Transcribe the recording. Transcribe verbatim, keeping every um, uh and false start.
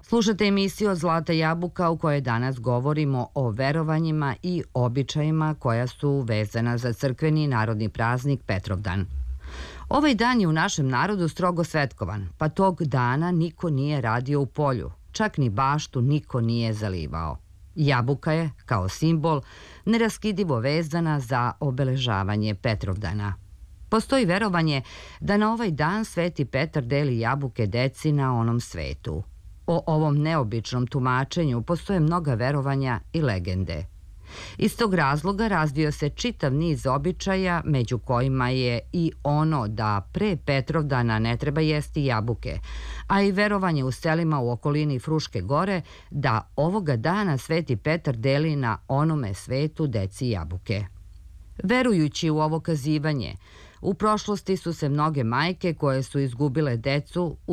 Slušate emisiju od Zlata jabuka u kojoj danas govorimo o verovanjima i običajima koja su vezana za crkveni narodni praznik Petrovdan. Ovaj dan je u našem narodu strogo svetkovan, pa tog dana niko nije radio u polju, čak ni baštu niko nije zalivao. Jabuka je, kao simbol, neraskidivo vezana za obeležavanje Petrovdana. Postoji verovanje da na ovaj dan Sveti Petar deli jabuke deci na onom svetu. O ovom neobičnom tumačenju postoje mnoga verovanja i legende. Iz tog razloga razvio se čitav niz običaja, među kojima je i ono da pre Petrovdana ne treba jesti jabuke, a i verovanje u selima u okolini Fruške gore da ovoga dana Sveti Petar deli na onome svetu deci jabuke. Verujući u ovo kazivanje, u prošlosti su se mnoge majke koje su izgubile decu